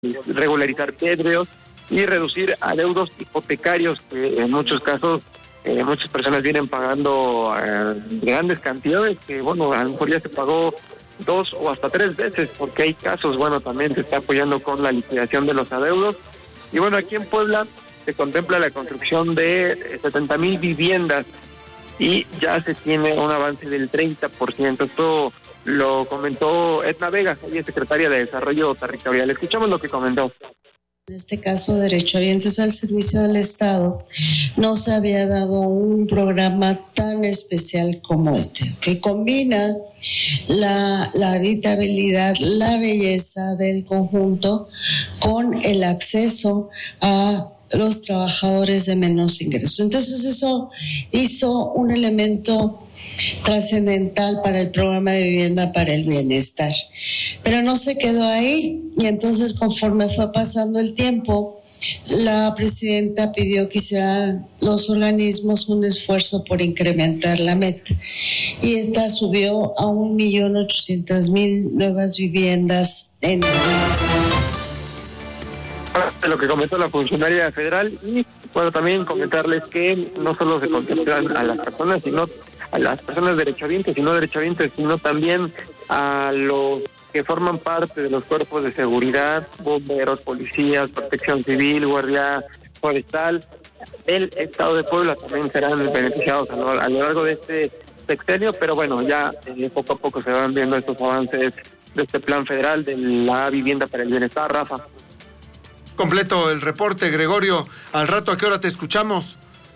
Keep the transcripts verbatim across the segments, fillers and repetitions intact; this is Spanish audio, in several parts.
regularizar predios y reducir adeudos hipotecarios que en muchos casos eh, muchas personas vienen pagando eh, grandes cantidades que bueno, a lo mejor ya se pagó dos o hasta tres veces, porque hay casos, bueno, también se está apoyando con la liquidación de los adeudos. Y bueno, aquí en Puebla se contempla la construcción de setenta mil viviendas y ya se tiene un avance del treinta por ciento. Esto lo comentó Edna Vega, ella es secretaria de Desarrollo Territorial. Escuchamos lo que comentó. En este caso, derechohabientes al servicio del Estado, no se había dado un programa tan especial como este, que combina la, la habitabilidad, la belleza del conjunto con el acceso a los trabajadores de menos ingresos. Entonces eso hizo un elemento trascendental para el programa de vivienda para el bienestar. Pero no se quedó ahí y entonces conforme fue pasando el tiempo, la presidenta pidió que hicieran los organismos un esfuerzo por incrementar la meta y esta subió a un millón ochocientas mil nuevas viviendas en el país. De lo que comentó la funcionaria federal y bueno, también comentarles que no solo se contemplan a las personas, sino a las personas derechohabientes y no derechohabientes, sino también a los que forman parte de los cuerpos de seguridad, bomberos, policías, protección civil, guardia forestal. El Estado de Puebla también serán beneficiados a lo, a lo largo de este sexenio, pero bueno, ya eh, poco a poco se van viendo estos avances de este plan federal de la vivienda para el bienestar. Rafa. Completo el reporte, Gregorio. Al rato, ¿a qué hora te escuchamos?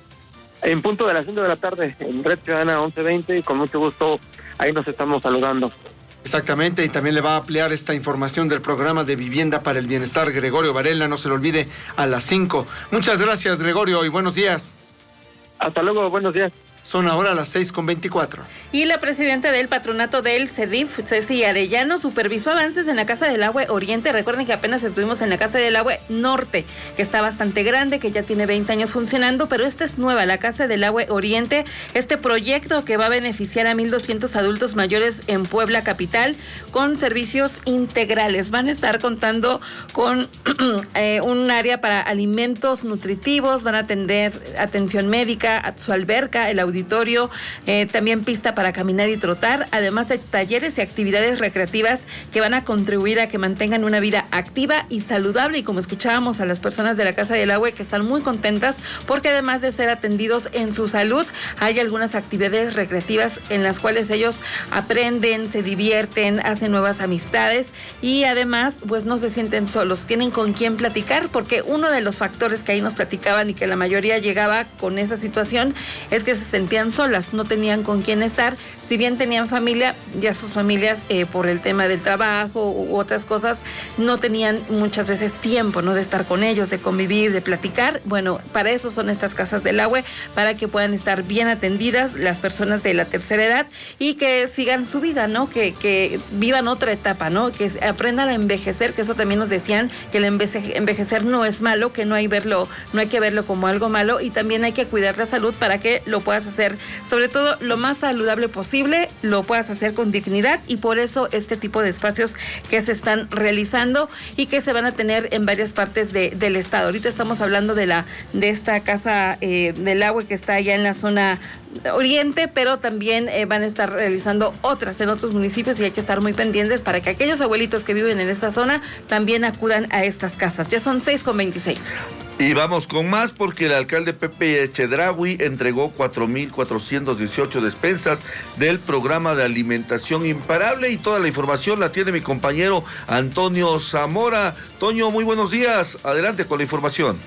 En punto de las cinco de la tarde, en Red Ciudadana once veinte, y con mucho gusto ahí nos estamos saludando. Exactamente, y también le va a ampliar esta información del programa de vivienda para el bienestar Gregorio Varela, no se lo olvide, a las cinco. Muchas gracias, Gregorio, y buenos días. Hasta luego, buenos días. Son ahora las seis con veinticuatro. Y la presidenta del patronato del CEDIF, Ceci Arellano, supervisó avances en la Casa del Agua Oriente. Recuerden que apenas estuvimos en la Casa del Agua Norte, que está bastante grande, que ya tiene veinte años funcionando, pero esta es nueva, la Casa del Agua Oriente, este proyecto que va a beneficiar a mil doscientos adultos mayores en Puebla capital con servicios integrales. Van a estar contando con eh, un área para alimentos nutritivos, van a atender atención médica, a su alberca, el auditorio, eh, también pista para caminar y trotar, además de talleres y actividades recreativas que van a contribuir a que mantengan una vida activa y saludable. Y como escuchábamos a las personas de la Casa del Agua que están muy contentas porque además de ser atendidos en su salud, hay algunas actividades recreativas en las cuales ellos aprenden, se divierten, hacen nuevas amistades y además pues no se sienten solos, tienen con quién platicar, porque uno de los factores que ahí nos platicaban y que la mayoría llegaba con esa situación es que se sentían solas, no tenían con quién estar, si bien tenían familia, ya sus familias eh, por el tema del trabajo u otras cosas, no tenían muchas veces tiempo, ¿no?, de estar con ellos, de convivir, de platicar. Bueno, para eso son estas casas del agua, para que puedan estar bien atendidas las personas de la tercera edad y que sigan su vida, ¿no?, que, que vivan otra etapa, ¿no?, que aprendan a envejecer, que eso también nos decían, que el envejecer no es malo, que no hay verlo, no hay que verlo como algo malo, y también hay que cuidar la salud para que lo puedas hacer, sobre todo lo más saludable posible, lo puedas hacer con dignidad, y por eso este tipo de espacios que se están realizando y que se van a tener en varias partes de, del estado. Ahorita estamos hablando de la de esta casa eh, del agua que está allá en la zona oriente, pero también eh, van a estar realizando otras en otros municipios y hay que estar muy pendientes para que aquellos abuelitos que viven en esta zona también acudan a estas casas. Ya son seis con veintiséis. Y vamos con más porque el alcalde Pepe Chedraui entregó cuatro mil cuatrocientos dieciocho despensas del programa de alimentación imparable, y toda la información la tiene mi compañero Antonio Zamora. Toño, muy buenos días, adelante con la información.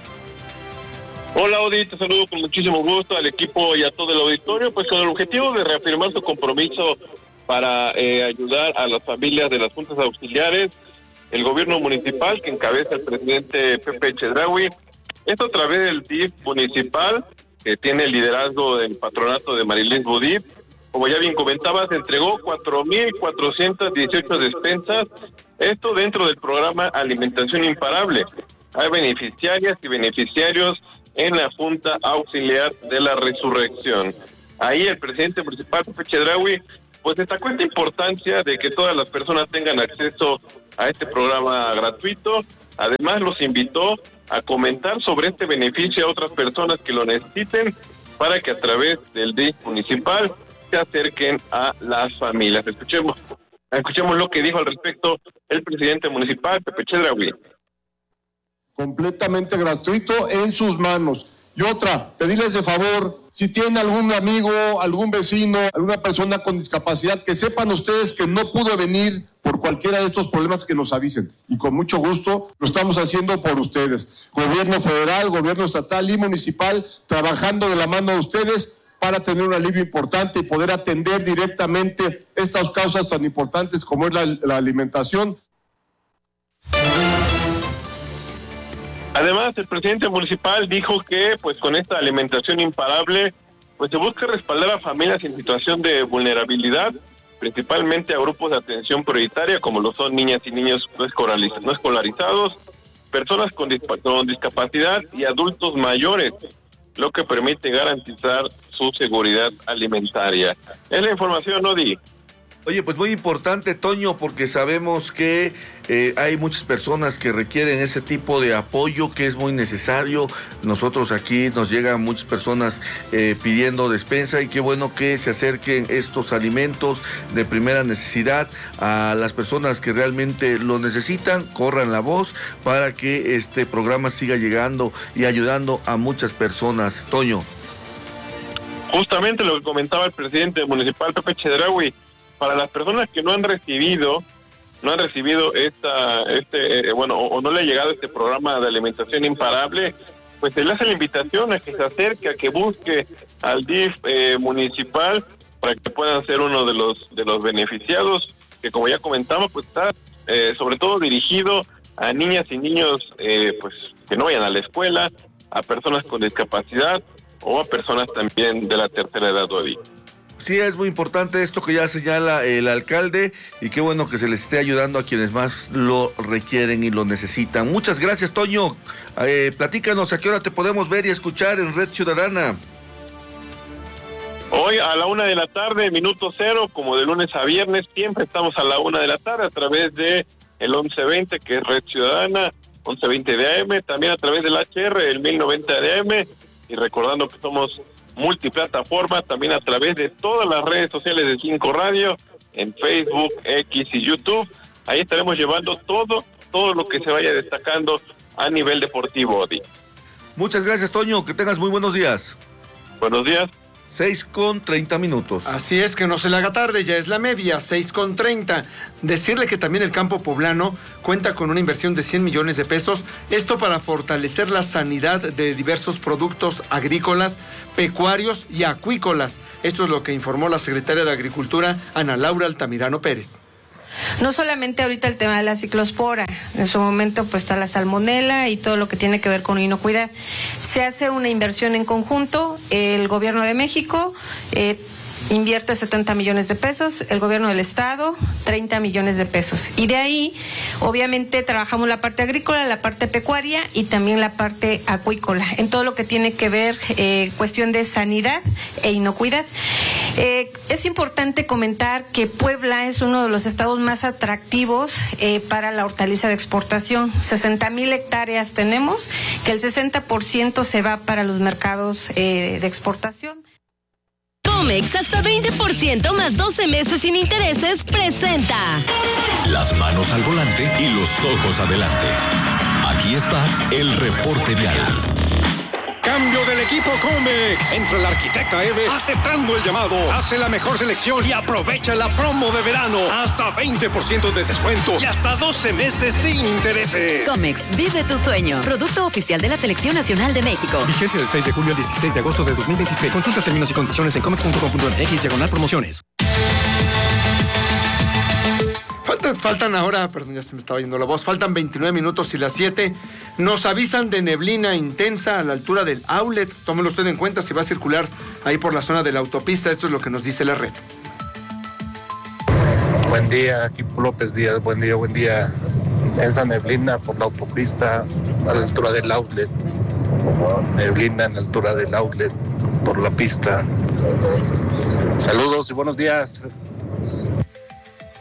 Hola, Audi, te saludo con muchísimo gusto al equipo y a todo el auditorio, pues con el objetivo de reafirmar su compromiso para eh, ayudar a las familias de las juntas auxiliares, el gobierno municipal que encabeza el presidente Pepe Chedraui, esto a través del D I F municipal, que tiene el liderazgo del patronato de Marilis Budip. Como ya bien comentabas, entregó cuatro mil cuatrocientas dieciocho despensas, esto dentro del programa Alimentación Imparable. Hay beneficiarias y beneficiarios en la Junta Auxiliar de la Resurrección. Ahí el presidente municipal, Pepe Chedraui, pues destacó esta importancia de que todas las personas tengan acceso a este programa gratuito. Además, los invitó a comentar sobre este beneficio a otras personas que lo necesiten para que a través del D I F municipal se acerquen a las familias. Escuchemos, escuchemos lo que dijo al respecto el presidente municipal, Pepe Chedraui. Completamente gratuito en sus manos. Y otra, pedirles de favor, si tienen algún amigo, algún vecino, alguna persona con discapacidad, que sepan ustedes que no pudo venir por cualquiera de estos problemas, que nos avisen. Y con mucho gusto lo estamos haciendo por ustedes. Gobierno federal, gobierno estatal y municipal, trabajando de la mano de ustedes para tener un alivio importante y poder atender directamente estas causas tan importantes como es la, la alimentación. Además, el presidente municipal dijo que, pues, con esta alimentación imparable, pues se busca respaldar a familias en situación de vulnerabilidad, principalmente a grupos de atención prioritaria, como lo son niñas y niños no escolarizados, personas con, disp- con discapacidad y adultos mayores, lo que permite garantizar su seguridad alimentaria. Es la información, Odi. Oye, pues muy importante, Toño, porque sabemos que eh, hay muchas personas que requieren ese tipo de apoyo que es muy necesario. Nosotros aquí nos llegan muchas personas eh, pidiendo despensa, y qué bueno que se acerquen estos alimentos de primera necesidad a las personas que realmente lo necesitan. Corran la voz para que este programa siga llegando y ayudando a muchas personas. Toño. Justamente lo que comentaba el presidente municipal, Pepe Chedraui, para las personas que no han recibido, no han recibido esta, este, eh, bueno, o, o no le ha llegado este programa de alimentación imparable, pues se le hace la invitación a que se acerque, a que busque al D I F eh, municipal para que puedan ser uno de los de los beneficiados, que como ya comentaba, pues está eh, sobre todo dirigido a niñas y niños eh, pues que no vayan a la escuela, a personas con discapacidad o a personas también de la tercera edad hoy. Sí, es muy importante esto que ya señala el alcalde, y qué bueno que se les esté ayudando a quienes más lo requieren y lo necesitan. Muchas gracias, Toño. Eh, platícanos, ¿a qué hora te podemos ver y escuchar en Red Ciudadana? Hoy a la una de la tarde, minuto cero, como de lunes a viernes, siempre estamos a la una de la tarde a través de el once veinte, que es Red Ciudadana, once veinte de A M, también a través del H R, el mil noventa de A M, y recordando que somos multiplataforma, también a través de todas las redes sociales de Cinco Radio, en Facebook, X y YouTube. Ahí estaremos llevando todo, todo lo que se vaya destacando a nivel deportivo, Odi. Muchas gracias, Toño, que tengas muy buenos días. Buenos días. seis con treinta minutos. Así es, que no se le haga tarde, ya es la media, seis con treinta. Decirle que también el campo poblano cuenta con una inversión de cien millones de pesos, esto para fortalecer la sanidad de diversos productos agrícolas, pecuarios y acuícolas. Esto es lo que informó la secretaria de Agricultura, Ana Laura Altamirano Pérez. No solamente ahorita el tema de la ciclospora, en su momento pues está la salmonela y todo lo que tiene que ver con inocuidad. Se hace una inversión en conjunto, el gobierno de México eh, invierte setenta millones de pesos, el gobierno del estado treinta millones de pesos. Y de ahí, obviamente, trabajamos la parte agrícola, la parte pecuaria y también la parte acuícola, en todo lo que tiene que ver eh, cuestión de sanidad e inocuidad. Eh, es importante comentar que Puebla es uno de los estados más atractivos eh, para la hortaliza de exportación. sesenta mil hectáreas tenemos, que el sesenta por ciento se va para los mercados eh, de exportación. Comex, hasta veinte por ciento más doce meses sin intereses, presenta las manos al volante y los ojos adelante. Aquí está el reporte vial. Cambio del equipo Comex. Entra el arquitecta Eve aceptando el llamado. Hace la mejor selección y aprovecha la promo de verano. Hasta veinte por ciento de descuento y hasta doce meses sin intereses. Comex, vive tu sueño. Producto oficial de la Selección Nacional de México. Vigencia del seis de julio al dieciséis de agosto de dos mil veintiséis. Consulta términos y condiciones en comex punto com punto m x diagonal promociones. Faltan, faltan ahora, perdón, ya se me estaba yendo la voz, faltan veintinueve minutos y las siete. Nos avisan de neblina intensa a la altura del outlet. Tómelo usted en cuenta si va a circular ahí por la zona de la autopista. Esto es lo que nos dice la red. Buen día, equipo López Díaz. Buen día, buen día. Intensa neblina por la autopista a la altura del outlet. Neblina en la altura del outlet por la pista. Saludos y buenos días.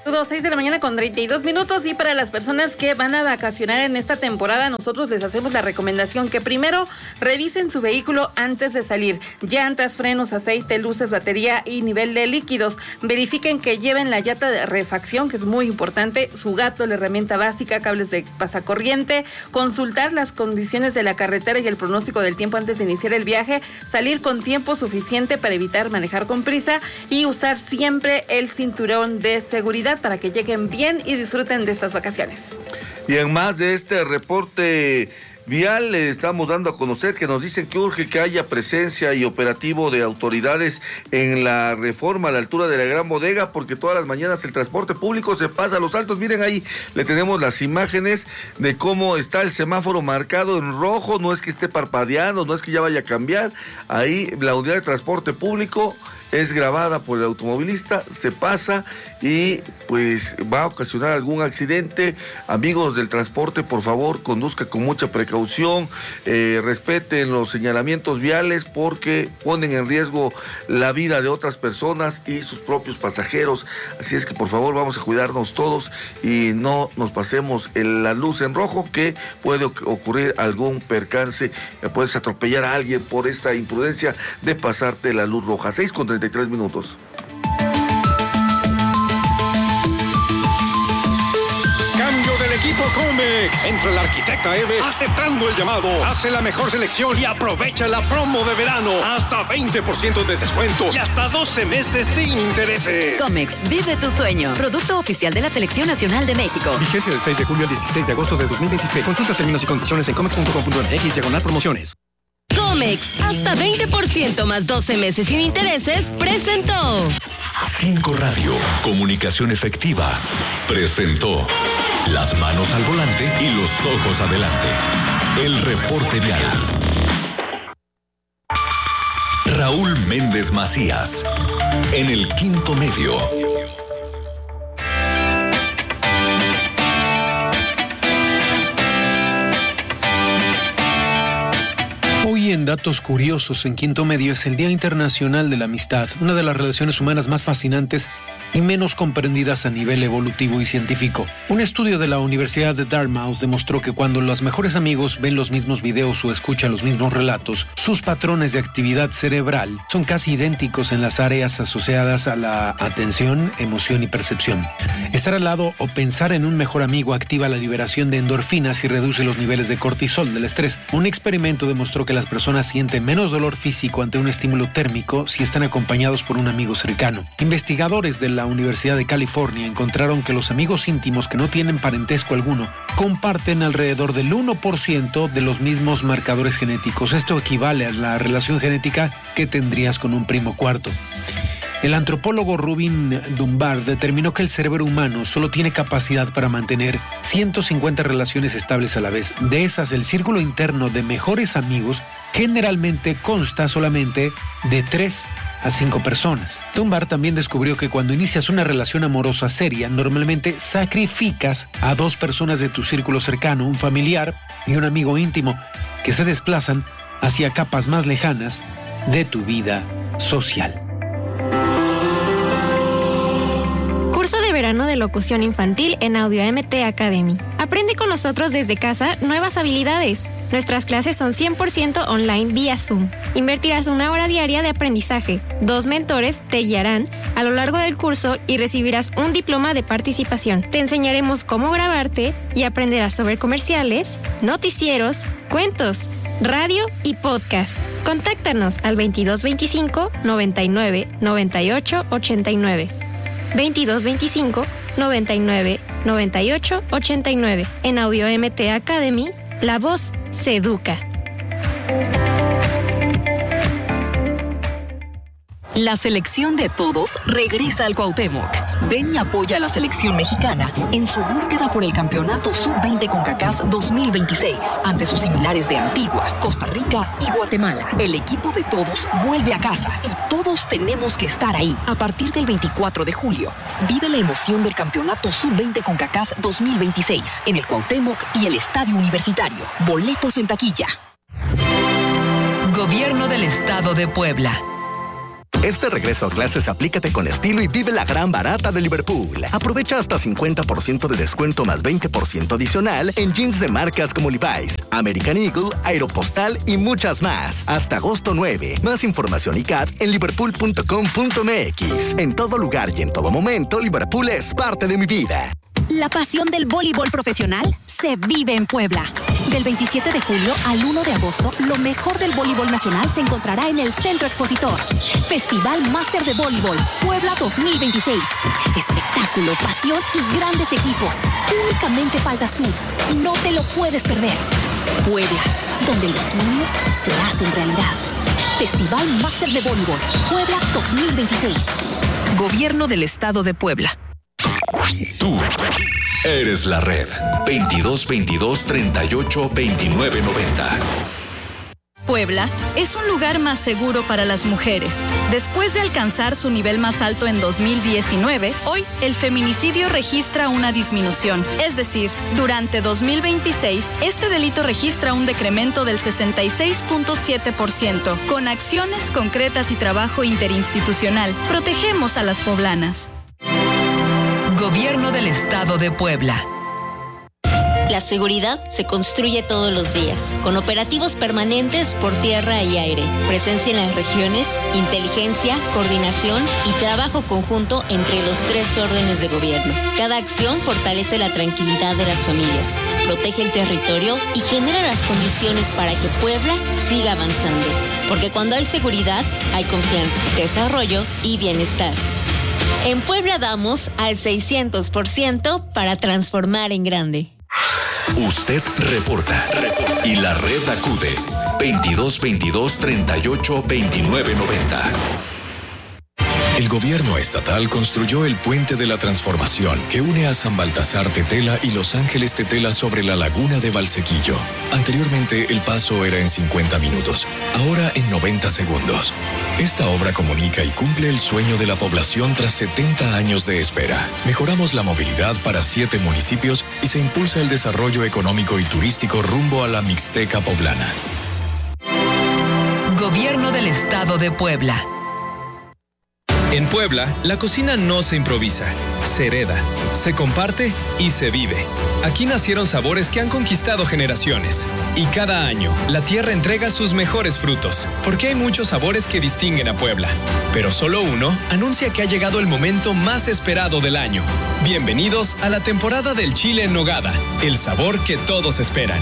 seis de la mañana con treinta y dos minutos, y para las personas que van a vacacionar en esta temporada, nosotros les hacemos la recomendación que primero revisen su vehículo antes de salir. Llantas, frenos, aceite, luces, batería y nivel de líquidos. Verifiquen que lleven la llanta de refacción, que es muy importante, su gato, la herramienta básica, cables de pasacorriente, consultar las condiciones de la carretera y el pronóstico del tiempo antes de iniciar el viaje, salir con tiempo suficiente para evitar manejar con prisa y usar siempre el cinturón de seguridad para que lleguen bien y disfruten de estas vacaciones. Y en más de este reporte vial, le estamos dando a conocer que nos dicen que urge que haya presencia y operativo de autoridades en la Reforma a la altura de la Gran Bodega, porque todas las mañanas el transporte público se pasa a los altos. Miren, ahí le tenemos las imágenes de cómo está el semáforo marcado en rojo, no es que esté parpadeando, no es que ya vaya a cambiar. Ahí la unidad de transporte público es grabada por el automovilista, se pasa y pues va a ocasionar algún accidente. Amigos del transporte, por favor, conduzca con mucha precaución, eh, respeten los señalamientos viales porque ponen en riesgo la vida de otras personas y sus propios pasajeros. Así es que por favor vamos a cuidarnos todos y no nos pasemos en la luz en rojo, que puede ocurrir algún percance, puedes atropellar a alguien por esta imprudencia de pasarte la luz roja. seis con treinta y tres minutos. Cambio del equipo Comex. Entra el arquitecta Eve aceptando el llamado. Hace la mejor selección y aprovecha la promo de verano. Hasta veinte por ciento de descuento y hasta doce meses sin intereses. Comex, vive tu sueño. Producto oficial de la Selección Nacional de México. Vigencia del seis de julio al dieciséis de agosto de dos mil veintiséis. Consulta términos y condiciones en comex punto com punto m x diagonal promociones. Comex, hasta veinte por ciento más doce meses sin intereses, presentó. Cinco Radio, comunicación efectiva, presentó las manos al volante y los ojos adelante. El reporte vial. Raúl Méndez Macías, en el quinto medio. Hoy en Datos Curiosos en Quinto Medio es el Día Internacional de la Amistad, una de las relaciones humanas más fascinantes y menos comprendidas a nivel evolutivo y científico. Un estudio de la Universidad de Dartmouth demostró que cuando los mejores amigos ven los mismos videos o escuchan los mismos relatos, sus patrones de actividad cerebral son casi idénticos en las áreas asociadas a la atención, emoción y percepción. Estar al lado o pensar en un mejor amigo activa la liberación de endorfinas y reduce los niveles de cortisol del estrés. Un experimento demostró que las personas sienten menos dolor físico ante un estímulo térmico si están acompañados por un amigo cercano. Investigadores de la Universidad de California encontraron que los amigos íntimos que no tienen parentesco alguno comparten alrededor del uno por ciento de los mismos marcadores genéticos. Esto equivale a la relación genética que tendrías con un primo cuarto. El antropólogo Rubin Dunbar determinó que el cerebro humano solo tiene capacidad para mantener ciento cincuenta relaciones estables a la vez. De esas, el círculo interno de mejores amigos generalmente consta solamente de tres a cinco personas. Dunbar también descubrió que cuando inicias una relación amorosa seria, normalmente sacrificas a dos personas de tu círculo cercano, un familiar y un amigo íntimo, que se desplazan hacia capas más lejanas de tu vida social. Curso de verano de locución infantil en Audio M T Academy. Aprende con nosotros desde casa nuevas habilidades. Nuestras clases son cien por ciento online vía Zoom. Invertirás una hora diaria de aprendizaje. Dos mentores te guiarán a lo largo del curso y recibirás un diploma de participación. Te enseñaremos cómo grabarte y aprenderás sobre comerciales, noticieros, cuentos, radio y podcast. Contáctanos al veintidós veinticinco noventa y nueve noventa y ocho ochenta y nueve. veintidós veinticinco noventa y nueve noventa y ocho ochenta y nueve. En Audio M T Academy, la voz se educa. La selección de todos regresa al Cuauhtémoc. Ven y apoya a la selección mexicana en su búsqueda por el campeonato sub veinte CONCACAF dos mil veintiséis ante sus similares de Antigua, Costa Rica y Guatemala. El equipo de todos vuelve a casa y todos tenemos que estar ahí. A partir del veinticuatro de julio, vive la emoción del campeonato sub veinte CONCACAF dos mil veintiséis en el Cuauhtémoc y el Estadio Universitario. Boletos en taquilla. Gobierno del Estado de Puebla. Este regreso a clases aplícate con estilo y vive la gran barata de Liverpool. Aprovecha hasta cincuenta por ciento de descuento más veinte por ciento adicional en jeans de marcas como Levi's, American Eagle, Aeropostal y muchas más. Hasta agosto nueve. Más información y C A T en liverpool punto com punto m x. En todo lugar y en todo momento, Liverpool es parte de mi vida. La pasión del voleibol profesional se vive en Puebla. Del veintisiete de julio al uno de agosto, lo mejor del voleibol nacional se encontrará en el Centro Expositor. Festival Máster de Voleibol Puebla dos mil veintiséis. Espectáculo, pasión y grandes equipos. Únicamente faltas tú. No te lo puedes perder. Puebla, donde los sueños se hacen realidad. Festival Máster de Voleibol Puebla dos mil veintiséis. Gobierno del Estado de Puebla. Tú eres la red. veintidós veintidós treinta y ocho veintinueve noventa. Puebla es un lugar más seguro para las mujeres. Después de alcanzar su nivel más alto en dos mil diecinueve, hoy el feminicidio registra una disminución. Es decir, durante dos mil veintiséis, este delito registra un decremento del sesenta y seis punto siete por ciento. Con acciones concretas y trabajo interinstitucional, protegemos a las poblanas. Gobierno del Estado de Puebla. La seguridad se construye todos los días, con operativos permanentes por tierra y aire, presencia en las regiones, inteligencia, coordinación y trabajo conjunto entre los tres órdenes de gobierno. Cada acción fortalece la tranquilidad de las familias, protege el territorio y genera las condiciones para que Puebla siga avanzando. Porque cuando hay seguridad, hay confianza, desarrollo y bienestar. En Puebla damos al seiscientos por ciento para transformar en grande. Usted reporta y la red acude. veintidós veintidós treinta y ocho veintinueve noventa. El gobierno estatal construyó el Puente de la Transformación que une a San Baltasar Tetela y Los Ángeles Tetela sobre la laguna de Valsequillo. Anteriormente el paso era en cincuenta minutos, ahora en noventa segundos. Esta obra comunica y cumple el sueño de la población tras setenta años de espera. Mejoramos la movilidad para siete municipios y se impulsa el desarrollo económico y turístico rumbo a la Mixteca poblana. Gobierno del Estado de Puebla. En Puebla, la cocina no se improvisa, se hereda, se comparte y se vive. Aquí nacieron sabores que han conquistado generaciones. Y cada año, la tierra entrega sus mejores frutos, porque hay muchos sabores que distinguen a Puebla. Pero solo uno anuncia que ha llegado el momento más esperado del año. Bienvenidos a la temporada del chile en nogada, el sabor que todos esperan.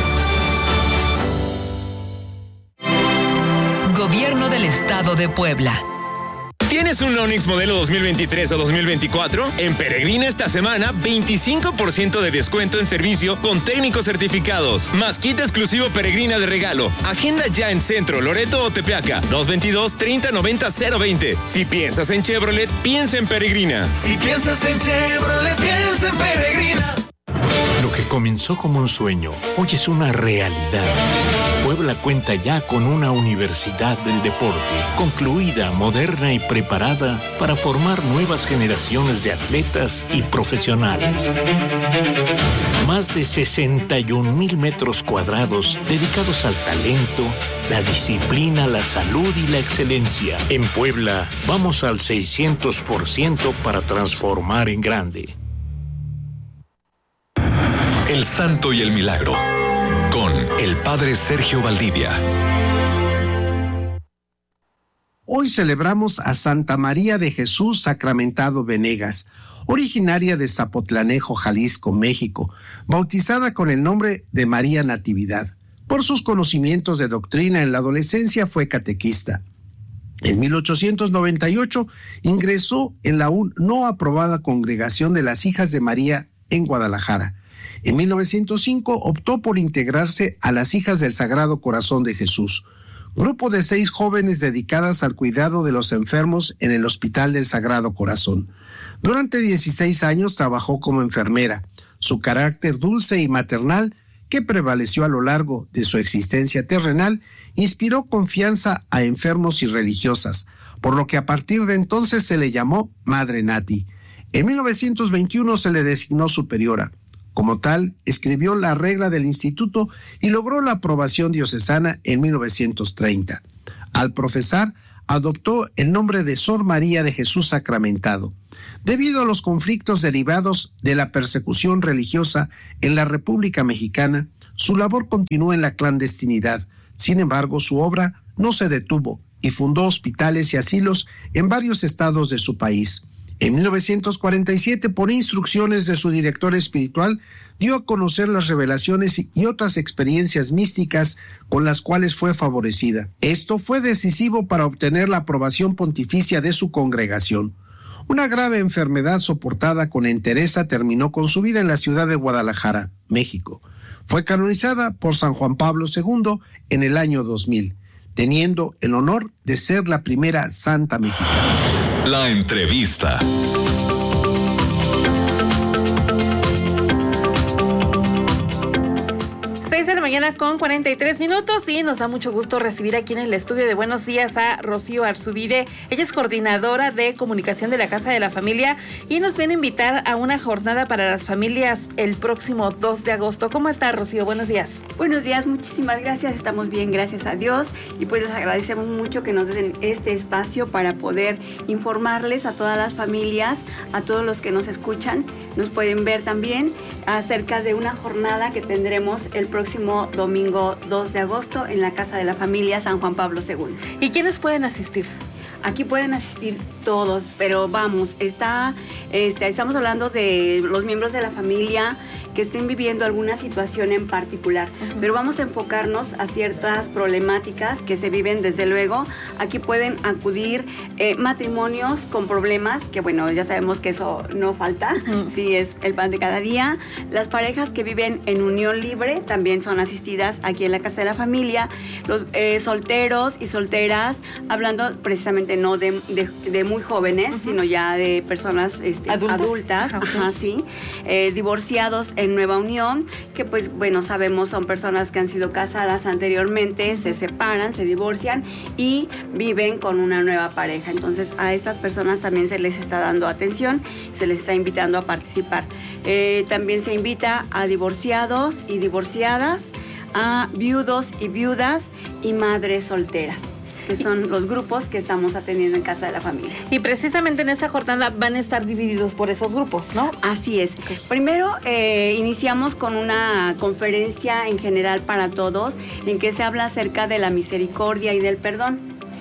Gobierno del Estado de Puebla. ¿Tienes un Onix modelo dos mil veintitrés o dos mil veinticuatro? En Peregrina esta semana, veinticinco por ciento de descuento en servicio con técnicos certificados. Más kit exclusivo Peregrina de regalo. Agenda ya en Centro, Loreto o Tepeaca. dos veintidós treinta noventa cero veinte. Si piensas en Chevrolet, piensa en Peregrina. Si piensas en Chevrolet, piensa en Peregrina. Lo que comenzó como un sueño, hoy es una realidad. Puebla cuenta ya con una universidad del deporte, concluida, moderna y preparada para formar nuevas generaciones de atletas y profesionales. Más de sesenta y un mil metros cuadrados dedicados al talento, la disciplina, la salud y la excelencia. En Puebla, vamos al seiscientos por ciento para transformar en grande. El Santo y el Milagro, con el Padre Sergio Valdivia. Hoy celebramos a Santa María de Jesús Sacramentado Venegas, originaria de Zapotlanejo, Jalisco, México, bautizada con el nombre de María Natividad. Por sus conocimientos de doctrina en la adolescencia fue catequista. En mil ochocientos noventa y ocho ingresó en la aún no aprobada Congregación de las Hijas de María en Guadalajara. En mil novecientos cinco optó por integrarse a las Hijas del Sagrado Corazón de Jesús, grupo de seis jóvenes dedicadas al cuidado de los enfermos en el Hospital del Sagrado Corazón. Durante dieciséis años trabajó como enfermera. Su carácter dulce y maternal, que prevaleció a lo largo de su existencia terrenal, inspiró confianza a enfermos y religiosas, por lo que a partir de entonces se le llamó Madre Nati. En mil novecientos veintiuno se le designó superiora. Como tal, escribió la regla del instituto y logró la aprobación diocesana en mil novecientos treinta. Al profesar, adoptó el nombre de Sor María de Jesús Sacramentado. Debido a los conflictos derivados de la persecución religiosa en la República Mexicana, su labor continuó en la clandestinidad. Sin embargo, su obra no se detuvo y fundó hospitales y asilos en varios estados de su país. En mil novecientos cuarenta y siete, por instrucciones de su director espiritual, dio a conocer las revelaciones y otras experiencias místicas con las cuales fue favorecida. Esto fue decisivo para obtener la aprobación pontificia de su congregación. Una grave enfermedad soportada con entereza terminó con su vida en la ciudad de Guadalajara, México. Fue canonizada por San Juan Pablo segundo en el año dos mil, teniendo el honor de ser la primera santa mexicana. La entrevista. De la mañana con cuarenta y tres minutos y nos da mucho gusto recibir aquí en el estudio de Buenos Días a Rocío Arzubide. Ella es coordinadora de comunicación de la Casa de la Familia y nos viene a invitar a una jornada para las familias el próximo dos de agosto. ¿Cómo está, Rocío? Buenos días. Buenos días, muchísimas gracias. Estamos bien, gracias a Dios, y pues les agradecemos mucho que nos den este espacio para poder informarles a todas las familias, a todos los que nos escuchan. Nos pueden ver también acerca de una jornada que tendremos el próximo domingo dos de agosto en la Casa de la Familia San Juan Pablo segundo. ¿Y quiénes pueden asistir? Aquí pueden asistir todos, pero vamos, está, este, estamos hablando de los miembros de la familia que estén viviendo alguna situación en particular, uh-huh. pero vamos a enfocarnos a ciertas problemáticas que se viven. Desde luego, aquí pueden acudir eh, matrimonios con problemas, que bueno, ya sabemos que eso no falta, uh-huh. sí es el pan de cada día. Las parejas que viven en unión libre también son asistidas aquí en la Casa de la Familia. Los eh, solteros y solteras, hablando precisamente no de, de, de muy jóvenes, uh-huh. sino ya de personas este, adultas, uh-huh. ajá, sí, eh, divorciados en nueva unión, que pues bueno, sabemos son personas que han sido casadas anteriormente, se separan, se divorcian y viven con una nueva pareja. Entonces a estas personas también se les está dando atención, se les está invitando a participar. Eh, también se invita a divorciados y divorciadas, a viudos y viudas y madres solteras, que son los grupos que estamos atendiendo en Casa de la Familia. Y precisamente en esta jornada van a estar divididos por esos grupos, ¿no? Así es. Okay. Primero eh, iniciamos con una conferencia en general para todos, en que se habla acerca de la misericordia y del perdón.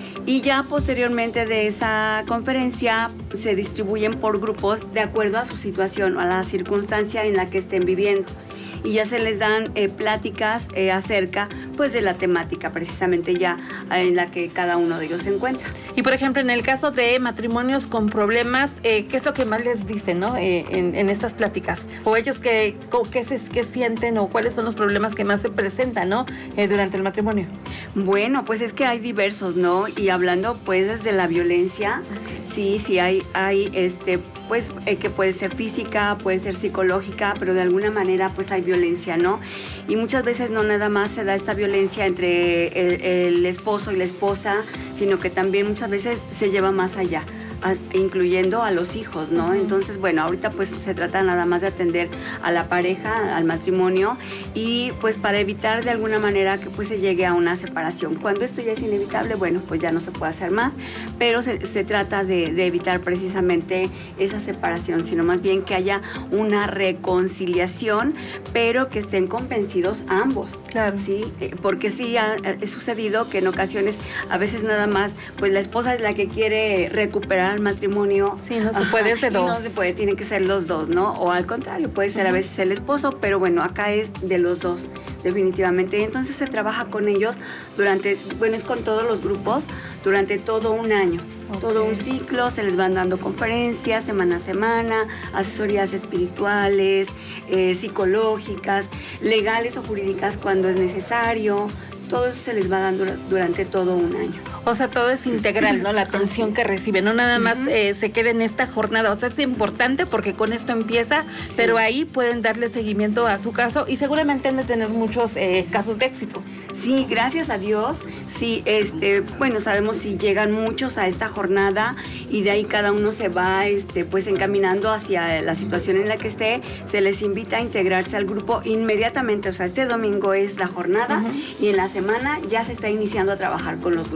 Y ya posteriormente de esa conferencia se distribuyen por grupos de acuerdo a su situación o a la circunstancia en la que estén viviendo. Y ya se les dan eh, pláticas eh, acerca pues de la temática precisamente ya eh, en la que cada uno de ellos se encuentra. Y por ejemplo, en el caso de matrimonios con problemas, eh, ¿qué es lo que más les dicen, ¿no? eh, en, en estas pláticas? O ellos qué, qué, se, qué sienten o cuáles son los problemas que más se presentan, ¿no? Eh, durante el matrimonio. Bueno, pues es que hay diversos, ¿no? Y hablando pues desde la violencia, sí, sí hay, hay este, pues eh, que puede ser física, puede ser psicológica, pero de alguna manera pues hay violencia, ¿no? Y muchas veces no nada más se da esta violencia entre el, el esposo y la esposa, sino que también muchas veces se lleva más allá, a, incluyendo a los hijos, ¿no? Uh-huh. Entonces, bueno, ahorita pues se trata nada más de atender a la pareja, al matrimonio, y pues para evitar de alguna manera que pues se llegue a una separación. Cuando esto ya es inevitable, bueno, pues ya no se puede hacer más, pero se, se trata de, de evitar precisamente esa separación, sino más bien que haya una reconciliación, pero que estén convencidos ambos. Claro. Sí, porque sí ha, ha sucedido que en ocasiones a veces nada más pues la esposa es la que quiere recuperar el matrimonio. Sí, no se puede ser dos. No se puede, tienen que ser los dos, ¿no? O al contrario, puede ser a veces el esposo, pero bueno, acá es de los dos, definitivamente. Entonces se trabaja con ellos durante, bueno, es con todos los grupos, durante todo un año, okay. todo un ciclo, se les van dando conferencias semana a semana, asesorías espirituales, eh, psicológicas, legales o jurídicas cuando es necesario. Todo eso se les va dando durante todo un año. O sea, todo es integral, ¿no? La atención que reciben, no nada más eh, se queda en esta jornada. O sea, es importante porque con esto empieza, sí. pero ahí pueden darle seguimiento a su caso y seguramente han de tener muchos eh, casos de éxito. Sí, gracias a Dios. Sí, este, bueno, sabemos si llegan muchos a esta jornada y de ahí cada uno se va, este, pues encaminando hacia la situación en la que esté. Se les invita a integrarse al grupo inmediatamente. O sea, este domingo es la jornada uh-huh. y en la semana ya se está iniciando a trabajar con los grupos.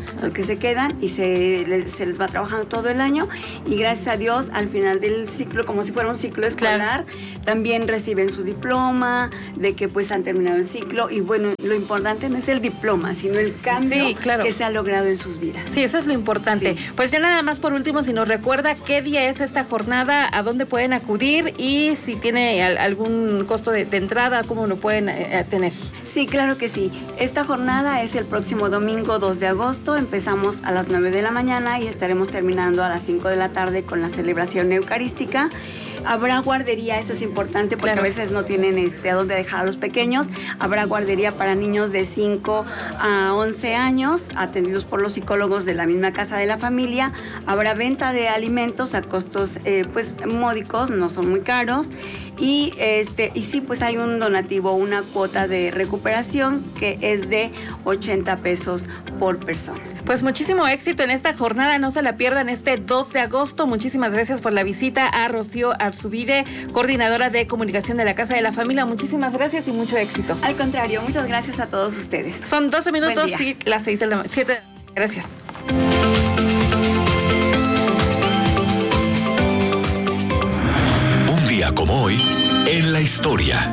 los que se quedan y se, se les va trabajando todo el año y gracias a Dios al final del ciclo, como si fuera un ciclo escolar, claro, también reciben su diploma de que pues han terminado el ciclo y bueno, lo importante no es el diploma, sino el cambio, sí, claro, que se ha logrado en sus vidas. Sí, eso es lo importante. Sí. Pues ya nada más por último, si nos recuerda qué día es esta jornada, a dónde pueden acudir y si tiene algún costo de, de entrada, cómo lo pueden eh, tener. Sí, claro que sí. Esta jornada es el próximo domingo dos de agosto. Empezamos a las nueve de la mañana y estaremos terminando a las cinco de la tarde con la celebración eucarística. Habrá guardería, eso es importante porque claro, a veces no tienen este, a dónde dejar a los pequeños. Habrá guardería para niños de cinco a once años, atendidos por los psicólogos de la misma casa de la familia. Habrá venta de alimentos a costos eh, pues módicos, no son muy caros. Y este y sí, pues hay un donativo, una cuota de recuperación que es de ochenta pesos por persona. Pues muchísimo éxito en esta jornada, no se la pierdan este dos de agosto. Muchísimas gracias por la visita a Rocío Arzubide, coordinadora de comunicación de la Casa de la Familia. Muchísimas gracias y mucho éxito. Al contrario, muchas gracias a todos ustedes. Son doce minutos y las seis de la siete. Gracias. Un día como hoy, en la historia.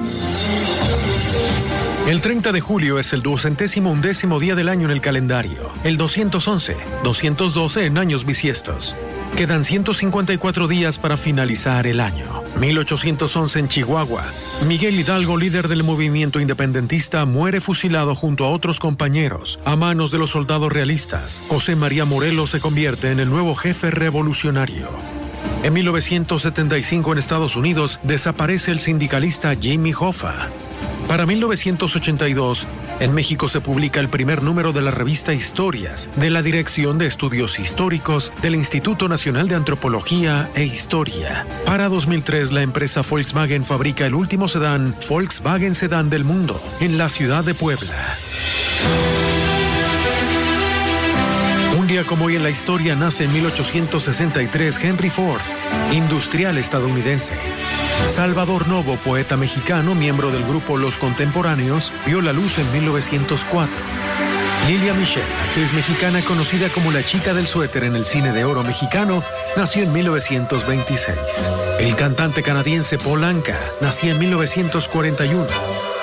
El treinta de julio es el duocentésimo undécimo día del año en el calendario. El doscientos once, doscientos doce en años bisiestos. Quedan ciento cincuenta y cuatro días para finalizar el año. mil ochocientos once en Chihuahua. Miguel Hidalgo, líder del movimiento independentista, muere fusilado junto a otros compañeros a manos de los soldados realistas. José María Morelos se convierte en el nuevo jefe revolucionario. En mil novecientos setenta y cinco en Estados Unidos desaparece el sindicalista Jimmy Hoffa. Para mil novecientos ochenta y dos, en México se publica el primer número de la revista Historias, de la Dirección de Estudios Históricos del Instituto Nacional de Antropología e Historia. Para dos mil tres, la empresa Volkswagen fabrica el último sedán Volkswagen Sedán del mundo, en la ciudad de Puebla. Un día como hoy en la historia nace en mil ochocientos sesenta y tres Henry Ford, industrial estadounidense. Salvador Novo, poeta mexicano, miembro del grupo Los Contemporáneos, vio la luz en mil novecientos cuatro. Lilia Michelle, actriz mexicana conocida como la chica del suéter en el cine de oro mexicano, nació en mil novecientos veintiséis. El cantante canadiense Paul Anka nació en mil novecientos cuarenta y uno.